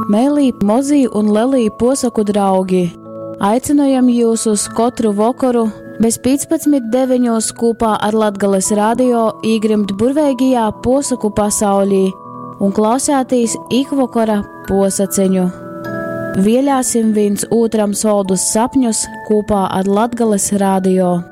Mēlī, mozī un lelī posaku draugi. Aicinojam jūs uz katru vakaru bez 15:9 kopā ar Latgales radio īgrimt burveigajā posaku pasaulī un klausētīs ikvakara posaceņu. Vielāsim viens otram soldus sapņus kopā ar Latgales radio.